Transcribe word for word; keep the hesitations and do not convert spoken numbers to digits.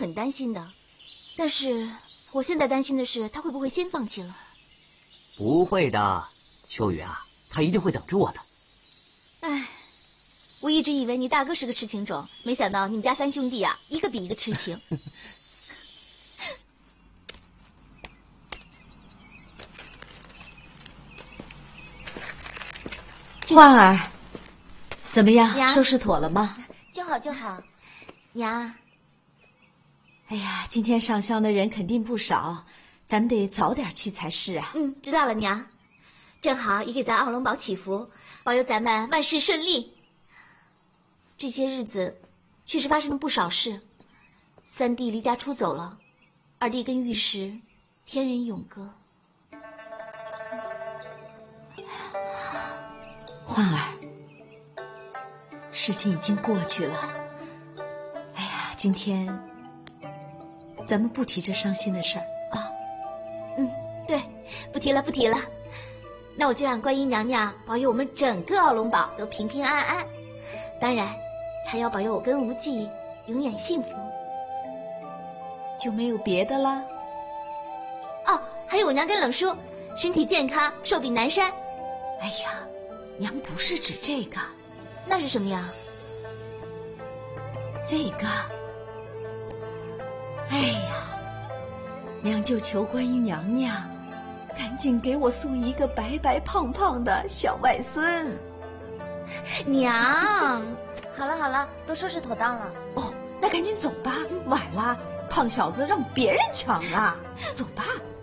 很担心的，但是我现在担心的是他会不会先放弃了。 不会的，秋雨啊，他一定会等着我的。 哎，我一直以为你大哥是个痴情种，没想到你们家三兄弟啊，一个比一个痴情。 焕儿，怎么样？ 娘收拾妥了吗？ 就好就好，娘。 哎呀，今天上香的人肯定不少，咱们得早点去才是啊。 嗯，知道了，娘。正好也给咱奥龙堡祈福，保佑咱们万事顺利。这些日子确实发生了不少事，三弟离家出走了，二弟跟玉石天人永隔。 焕儿，事情已经过去了。哎呀，今天咱们不提这伤心的事儿啊。 嗯，对，不提了，不提了。那我就让观音娘娘保佑我们整个奥龙堡都平平安安，当然，还要保佑我跟无忌永远幸福。 就没有别的啦？ 哦，还有我娘跟冷叔身体健康，寿比南山。 哎呀，娘不是指这个。 那是什么呀？ 这个。哎呀，娘就求观音娘娘赶紧给我送一个白白胖胖的小外孙。 娘，好了好了，都收拾妥当了。 哦，那赶紧走吧，晚了，胖小子让别人抢了。走吧。